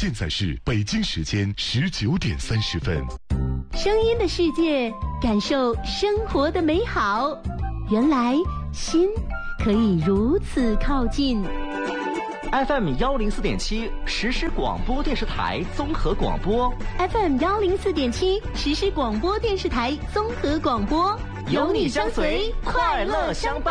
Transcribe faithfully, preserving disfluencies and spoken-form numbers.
现在是北京时间十九点三十分。 声音的世界，感受生活的美好。原来心可以如此靠近。 F M 幺零四点七实时广播电视台综合广播 ，F M 幺零四点七实时广播电视台综合广播， 有你相随，快乐相伴。